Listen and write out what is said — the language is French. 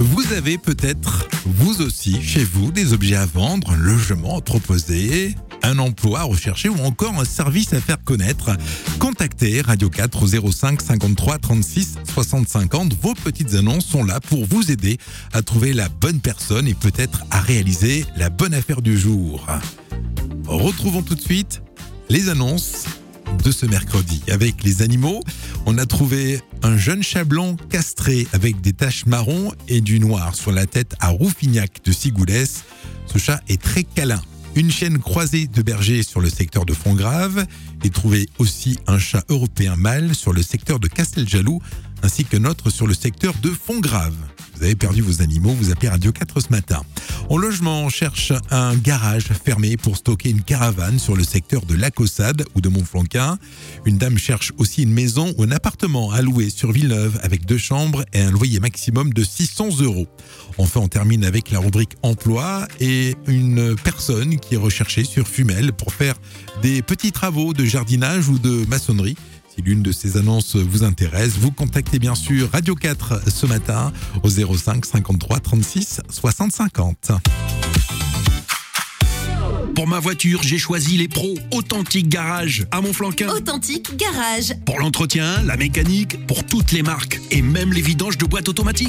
Vous avez peut-être, vous aussi, chez vous, des objets à vendre, un logement à proposer, un emploi à rechercher ou encore un service à faire connaître. Contactez Radio 4 au 05 53 36 60 50. Vos petites annonces sont là pour vous aider à trouver la bonne personne et peut-être à réaliser la bonne affaire du jour. Retrouvons tout de suite les annonces de ce mercredi. Avec les animaux, on a trouvé un jeune chat blanc castré avec des taches marron et du noir sur la tête à Rouffignac de Sigoulès. Ce chat est très câlin. Une chienne croisée de berger sur le secteur de Fontgrave et trouvé aussi un chat européen mâle sur le secteur de Casteljaloux ainsi qu'un autre sur le secteur de Fontgrave. Vous avez perdu vos animaux, vous appelez Radio 4 ce matin. En logement, on cherche un garage fermé pour stocker une caravane sur le secteur de Lacaussade ou de Montflanquin. Une dame cherche aussi une maison ou un appartement à louer sur Villeneuve avec 2 chambres et un loyer maximum de 600 €. Enfin, on termine avec la rubrique emploi et une personne qui est recherchée sur Fumel pour faire des petits travaux de jardinage ou de maçonnerie. Si l'une de ces annonces vous intéresse, vous contactez bien sûr Radio 4 ce matin au 05 53 36 60 50. Pour ma voiture, j'ai choisi les pros Authentique Garage à Montflanquin. Authentique Garage. Pour l'entretien, la mécanique, pour toutes les marques et même les vidanges de boîtes automatiques.